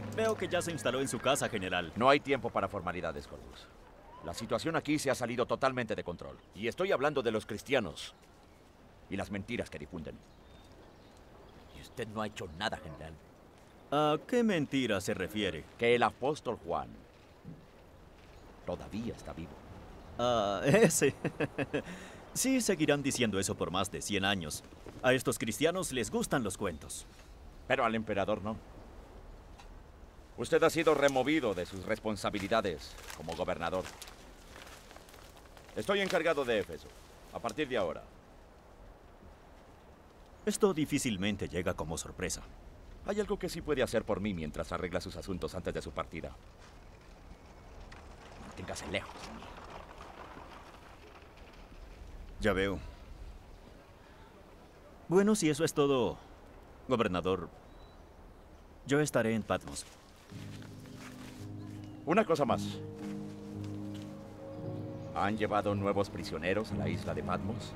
Veo que ya se instaló en su casa, general. No hay tiempo para formalidades, Corvus. La situación aquí se ha salido totalmente de control. Y estoy hablando de los cristianos y las mentiras que difunden. Y usted no ha hecho nada, general. ¿A qué mentira se refiere? Que el apóstol Juan todavía está vivo. Ese. Sí, seguirán diciendo eso por más de 100 años. A estos cristianos les gustan los cuentos. Pero al emperador no. Usted ha sido removido de sus responsabilidades como gobernador. Estoy encargado de Éfeso, a partir de ahora. Esto difícilmente llega como sorpresa. Hay algo que sí puede hacer por mí mientras arregla sus asuntos antes de su partida. Manténgase lejos de mí. Ya veo. Bueno, si eso es todo, gobernador, yo estaré en Patmos. Una cosa más. ¿Han llevado nuevos prisioneros a la isla de Patmos?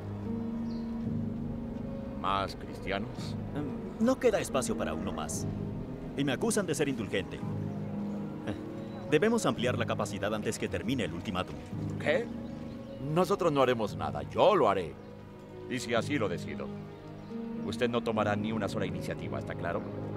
¿Más cristianos? No queda espacio para uno más. Y me acusan de ser indulgente. Debemos ampliar la capacidad antes que termine el ultimátum. ¿Qué? Nosotros no haremos nada. Yo lo haré. Y si así lo decido. Usted no tomará ni una sola iniciativa, ¿está claro?